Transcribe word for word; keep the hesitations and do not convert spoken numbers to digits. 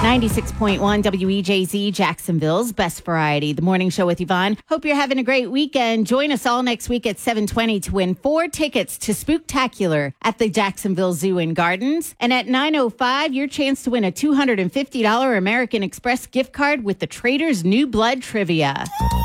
ninety-six point one W E J Z, Jacksonville's best variety. The morning show with Yvonne. Hope you're having a great weekend. Join us all next week at seven twenty to win four tickets to Spooktacular at the Jacksonville Zoo and Gardens. And at nine oh five, your chance to win a two hundred fifty dollars American Express gift card with the Trader's New Blood Trivia.